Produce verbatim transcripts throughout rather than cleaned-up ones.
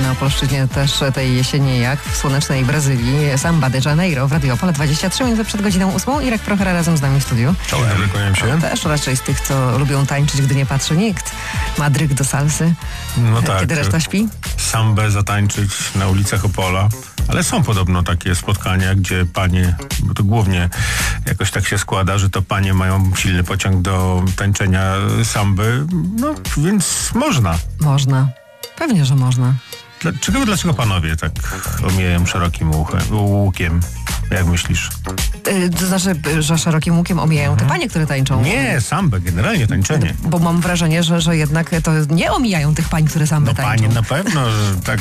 na Opolszczyźnie też tej jesieni jak w słonecznej Brazylii. Samba de Janeiro w Radio Opole. dwadzieścia trzy minuty przed godziną ósmą. Irek Prochera razem z nami w studiu. Czołem, kłaniam się. Też raczej z tych, co lubią tańczyć, gdy nie patrzy nikt. Ma dryg do salsy. No tak. Kiedy reszta śpi? Sambę zatańczyć na ulicach Opola. Ale są podobno takie spotkania, gdzie panie, bo to głównie jakoś tak się składa, że to panie mają silny pociąg do tańczenia samby. No, więc można. Można. Pewnie, że można. Dlaczego, dlaczego panowie tak omijają szerokim uchem, łukiem? Jak myślisz? Yy, to znaczy, że szerokim łukiem omijają te panie, które tańczą? Nie, sambę, generalnie tańczenie. Bo mam wrażenie, że, że jednak to nie omijają tych pań, które sambę No tańczą. panie na pewno, że tak...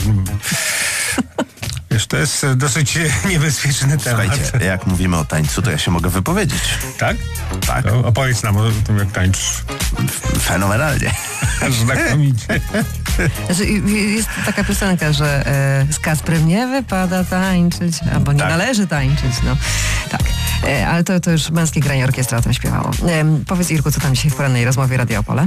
Wiesz, to jest dosyć niebezpieczny temat. Słuchajcie, jak mówimy o tańcu, to ja się mogę wypowiedzieć. Tak? Tak. To opowiedz nam o tym, jak tańczysz. Fenomenalnie. Znakomicie. Znaczy, jest taka piosenka, że e, z Kasprem nie wypada tańczyć, albo nie Tak. należy tańczyć, no. Tak. E, ale to, to już męskie granie orkiestra o tym śpiewało. E, powiedz, Irku, co tam dzisiaj w porannej rozmowie Radio Opole?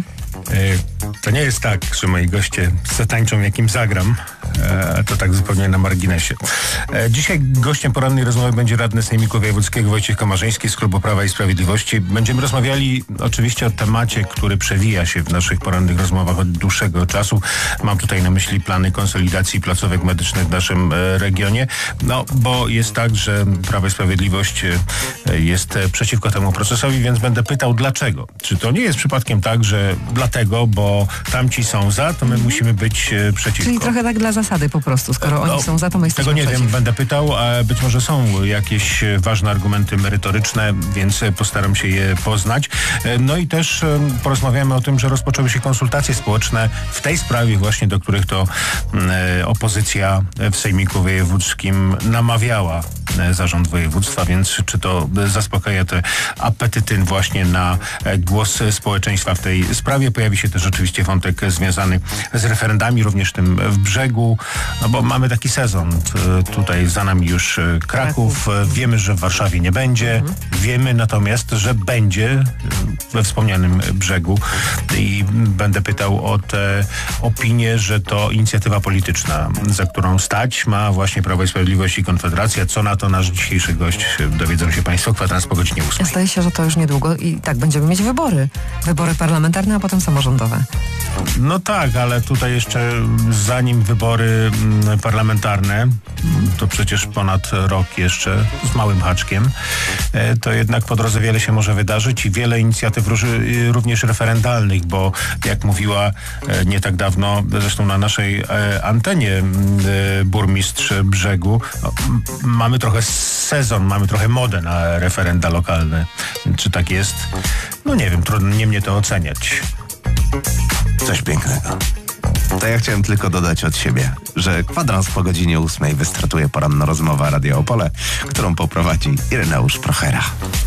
E, to nie jest tak, że moi goście zatańczą, jakim zagram. E, to tak zupełnie na marginesie. E, dzisiaj gościem porannej rozmowy będzie radny Sejmiku Wojewódzkiego Wojciech Komarzyński z Klubu Prawa i Sprawiedliwości. Będziemy rozmawiali oczywiście o temacie, który przewija się w naszych porannych rozmowach od dłuższego czasu. Mam tutaj na myśli plany konsolidacji placówek medycznych w naszym e, regionie. No, bo jest tak, że Prawo i Sprawiedliwość e, jest e, przeciwko temu procesowi, więc będę pytał dlaczego. Czy to nie jest przypadkiem tak, że dlatego, bo tamci są za, to my musimy być e, przeciwko. Czyli trochę tak dla zasady po prostu. Skoro No, oni są za, to my jesteśmy tego nie przeciw. wiem, będę pytał, a być może są jakieś ważne argumenty merytoryczne, więc postaram się je poznać. No i też porozmawiamy o tym, że rozpoczęły się konsultacje społeczne w tej sprawie właśnie, do których to e, opozycja w Sejmiku Wojewódzkim namawiała e, zarząd województwa, więc czy to zaspokaja te apetyty właśnie na e, głos społeczeństwa w tej sprawie. Pojawi się też oczywiście wątek związany z referendami, również tym w Brzegu, no bo mamy taki sezon. T- tutaj za nami już e, Kraków. E, Wiemy, że w Warszawie nie będzie. Mhm. Wiemy natomiast, że będzie e, we wspomnianym Brzegu i będę pytał o te opinie, że to inicjatywa polityczna, za którą stać ma właśnie Prawo i Sprawiedliwość i Konfederacja. Co na to nasz dzisiejszy gość? Dowiedzą się państwo kwadrans po godzinie ósmej. Zdaje się, że to już niedługo i tak będziemy mieć wybory. Wybory parlamentarne, a potem samorządowe. No tak, ale tutaj jeszcze zanim wybory mm, parlamentarne, mm, to przecież ponad rok jeszcze z małym haczkiem, e, to jednak po drodze wiele się może wydarzyć i wiele inicjatyw róży, również referendalnych, bo jak mówiła e, nie tak dawno, zresztą na naszej e, antenie e, burmistrz Brzegu, no, m, mamy trochę sezon, mamy trochę modę na referenda lokalne. Czy tak jest? No nie wiem, trudno nie mnie to oceniać. Coś pięknego. To ja chciałem tylko dodać od siebie, że kwadrans po godzinie ósmej wystartuje poranna rozmowa Radio Opole, którą poprowadzi Ireneusz Prochera.